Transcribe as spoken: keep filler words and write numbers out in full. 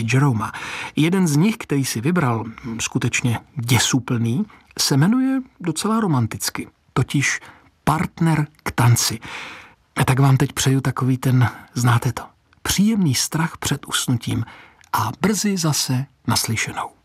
Jeroma. Jeden z nich, který si vybral, skutečně děsuplný, se jmenuje docela romanticky, totiž Partner k tanci. A tak vám teď přeju takový ten, znáte to, příjemný strach před usnutím a brzy zase naslyšenou.